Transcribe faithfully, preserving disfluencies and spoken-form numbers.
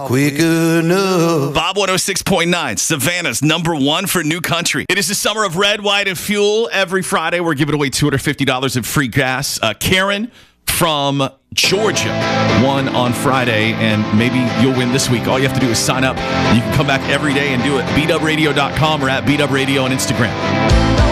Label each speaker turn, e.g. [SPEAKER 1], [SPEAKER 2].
[SPEAKER 1] Quick enough.
[SPEAKER 2] Bob one oh six point nine, Savannah's number one for new country. It is the summer of red, white, and fuel. Every Friday, we're giving away two hundred fifty dollars in free gas. Uh, Karen from Georgia won on Friday, and maybe you'll win this week. All you have to do is sign up. You can come back every day and do it. B W radio dot com or at B W Radio on Instagram.